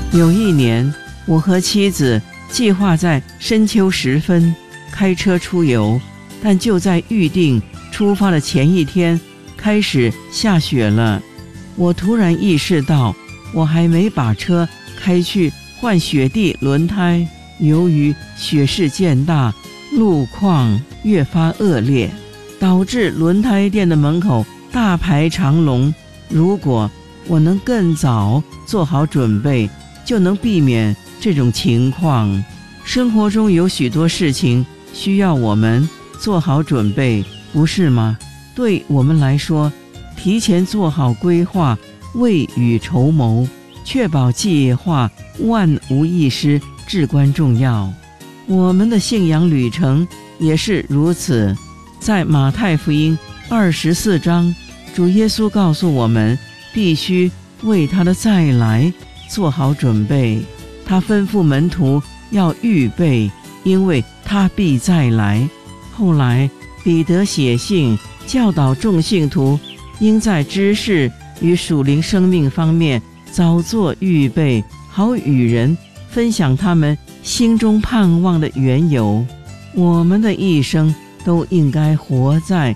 有一年，我和妻子计划在深秋时分开车出游，但就在预定出发的前一天，开始下雪了。我突然意识到，我还没把车开去换雪地轮胎。由于雪势渐大，路况越发恶劣，导致轮胎店的门口大排长龙。如果我能更早做好准备，就能避免这种情况。生活中有许多事情需要我们做好准备，不是吗？对我们来说，提前做好规划，未雨绸缪，确保计划万无一失，至关重要。我们的信仰旅程也是如此。在马太福音24章，主耶稣告诉我们，必须为他的再来做好准备。他吩咐门徒要预备，因为他必再来。后来彼得写信教导众信徒，应在知识与属灵生命方面早做预备，好与人分享他们心中盼望的缘由。我们的一生都应该活在